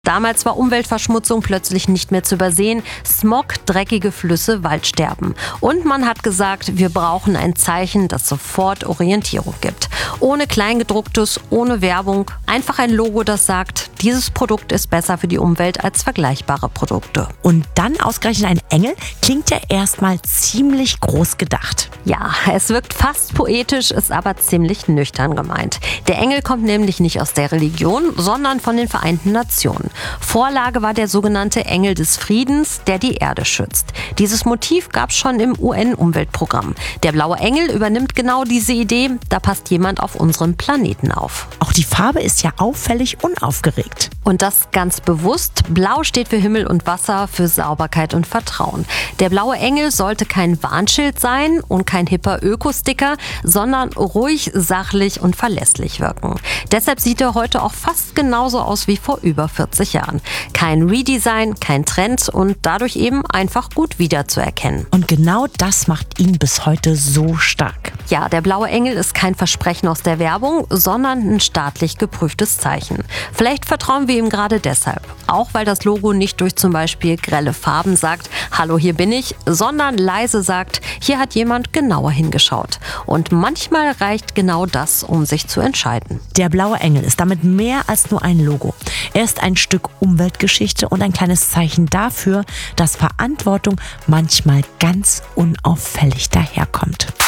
Damals war Umweltverschmutzung plötzlich nicht mehr zu übersehen. Smog, dreckige Flüsse, Waldsterben. Und man hat gesagt, wir brauchen ein Zeichen, das sofort Orientierung gibt. Ohne Kleingedrucktes, ohne Werbung. Einfach ein Logo, das sagt, dieses Produkt ist besser für die Umwelt als vergleichbare Produkte. Und dann ausgerechnet ein Engel klingt ja erstmal ziemlich groß gedacht. Ja, es wirkt fast poetisch, ist aber ziemlich nüchtern gemeint. Der Engel kommt nämlich nicht aus der Religion, sondern von den Vereinten Nationen. Vorlage war der sogenannte Engel des Friedens, der die Erde schützt. Dieses Motiv gab es schon im UN-Umweltprogramm. Der blaue Engel übernimmt genau diese Idee, da passt jemand auf unserem Planeten auf. Auch die Farbe ist ja auffällig unaufgeregt. Und das ganz bewusst. Blau steht für Himmel und Wasser, für Sauberkeit und Vertrauen. Der blaue Engel sollte kein Warnschild sein und kein hipper Öko-Sticker, sondern ruhig, sachlich und verlässlich wirken. Deshalb sieht er heute auch fast genauso aus wie vor über 40 Jahren. Kein Redesign, kein Trend und dadurch eben einfach gut wiederzuerkennen. Und genau das macht ihn bis heute so stark. Ja, der blaue Engel ist kein Versprechen aus der Werbung, sondern ein staatlich geprüftes Zeichen. Vielleicht vertrauen wir ihm gerade deshalb. Auch weil das Logo nicht durch zum Beispiel grelle Farben sagt, hallo, hier bin ich, sondern leise sagt, hier hat jemand genauer hingeschaut. Und manchmal reicht genau das, um sich zu entscheiden. Der blaue Engel ist damit mehr als nur ein Logo. Er ist ein Stück Umweltgeschichte und ein kleines Zeichen dafür, dass Verantwortung manchmal ganz unauffällig daherkommt.